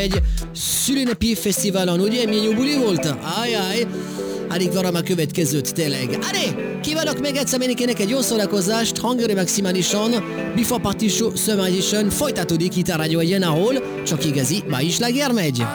egy szülinapi fesztiválon, ugye? Milyen jó buli volt? Ajaj! Alig varom a következőt, tényleg. Allez! Kívánok még egyszer mindenkinek egy jó szórakozást, hangere maximálisan, Before Party Show Summer Edition folytatódik itt a Rádió Egyen, ahol csak igazi, ma is láger megy.